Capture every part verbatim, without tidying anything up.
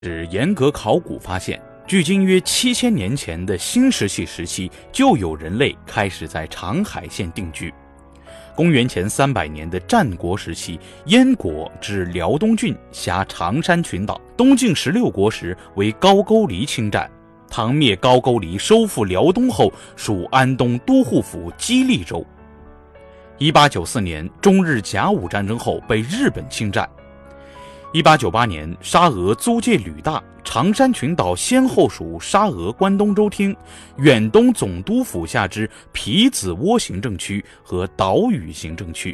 是严格考古发现，距今约七千年前的新石器时期，就有人类开始在长海县定居。公元前三百年的战国时期，燕国至辽东郡，辖长山群岛。东晋十六国时为高句丽侵占，唐灭高句丽，收复辽东后，属安东都护府基利州。一八九四年中日甲午战争后被日本侵占。一八九八年，沙俄租界旅大，长山群岛先后属沙俄关东州厅、远东总督府下之皮子窝行政区和岛屿行政区。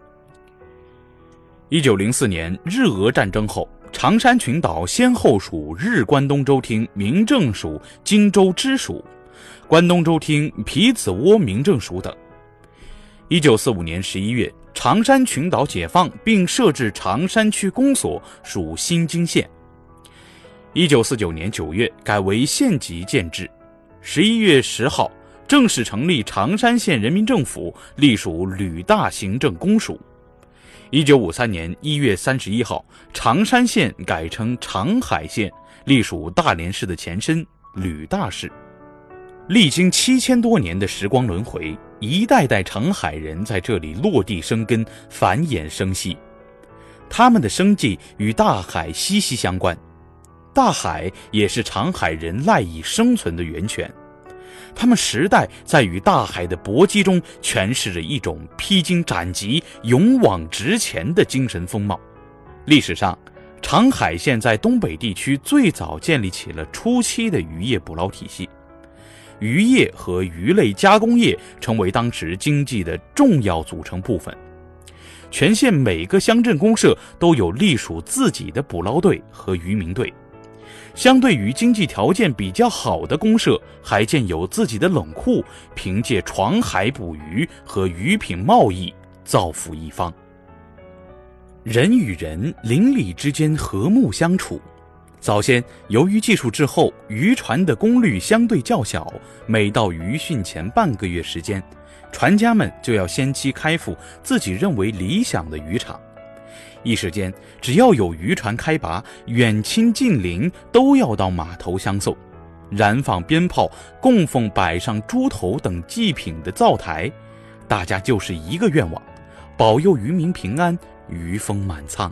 一九零四年日俄战争后，长山群岛先后属日关东州厅民政署荆州支署、关东州厅皮子窝民政署等。一九四五年十一月，长山群岛解放，并设置长山区公所，属新津县。一九四九年九月，改为县级建制。十一月十号，正式成立长山县人民政府，隶属旅大行政公署。一九五三年一月三十一号，长山县改称长海县，隶属大连市的前身旅大市。历经七千多年的时光轮回，一代代长海人在这里落地生根，繁衍生息。他们的生计与大海息息相关，大海也是长海人赖以生存的源泉。他们时代在与大海的搏击中，诠释着一种披荆斩棘、勇往直前的精神风貌。历史上，长海县在东北地区最早建立起了初期的渔业捕捞体系。渔业和鱼类加工业成为当时经济的重要组成部分。全县每个乡镇公社都有隶属自己的捕捞队和渔民队。相对于经济条件比较好的公社，还建有自己的冷库，凭借闯海捕鱼和渔品贸易造福一方。人与人邻里之间和睦相处。早先，由于技术滞后，渔船的功率相对较小，每到渔汛前半个月时间，船家们就要先期开赴自己认为理想的渔场。一时间，只要有渔船开拔，远亲近邻都要到码头相送，燃放鞭炮，供奉摆上猪头等祭品的灶台，大家就是一个愿望：保佑渔民平安，渔丰满仓。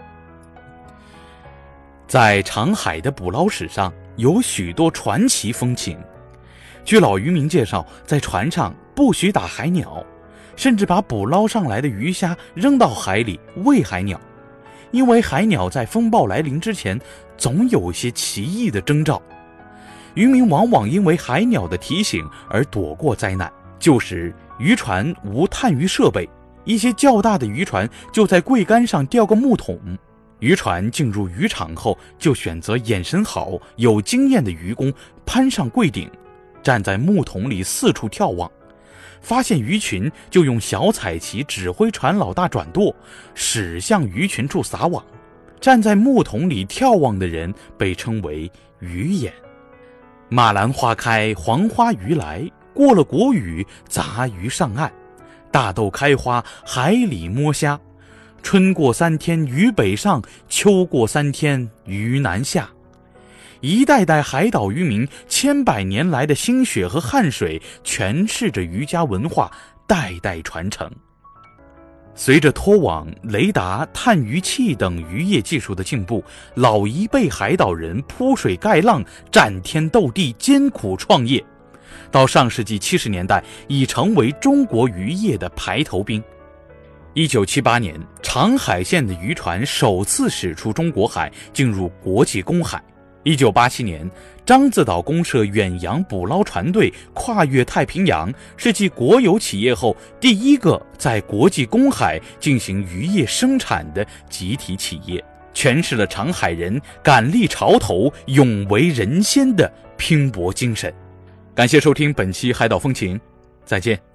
在长海的捕捞史上，有许多传奇风情。据老渔民介绍，在船上不许打海鸟，甚至把捕捞上来的鱼虾扔到海里喂海鸟，因为海鸟在风暴来临之前总有些奇异的征兆。渔民往往因为海鸟的提醒而躲过灾难。旧时渔船无探鱼设备，一些较大的渔船就在柜杆上吊个木桶。渔船进入渔场后，就选择眼神好、有经验的渔工攀上柜顶，站在木桶里四处眺望。发现鱼群，就用小彩旗指挥船老大转舵，驶向鱼群处撒网。站在木桶里眺望的人被称为鱼眼。马兰花开，黄花鱼来，过了国语，杂鱼上岸。大豆开花，海里摸虾。春过三天鱼北上，秋过三天鱼南下。一代代海岛渔民千百年来的心血和汗水，诠释着渔家文化，代代传承。随着拖网、雷达、探鱼器等渔业技术的进步，老一辈海岛人铺水盖浪，战天斗地，艰苦创业。到上世纪七十年代，已成为中国渔业的排头兵。一九七八年，长海县的渔船首次驶出中国海，进入国际公海。一九八七年，獐子岛公社远洋捕捞船队跨越太平洋，是继国有企业后第一个在国际公海进行渔业生产的集体企业，诠释了长海人敢立潮头、勇为人先的拼搏精神。感谢收听本期海岛风情，再见。